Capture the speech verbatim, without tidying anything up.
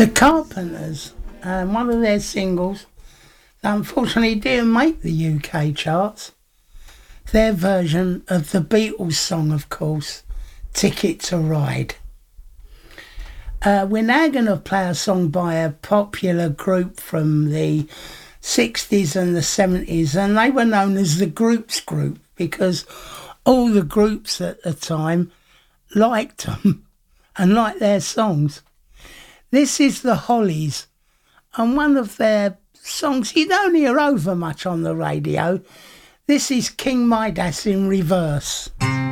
The Carpenters, um, one of their singles, unfortunately didn't make the U K charts. Their version of the Beatles song, of course, Ticket to Ride. Uh, we're now going to play a song by a popular group from the sixties and the seventies, and they were known as the Groups Group because all the groups at the time liked them and liked their songs. This is the Hollies, and one of their songs you don't hear over much on the radio. This is King Midas in reverse.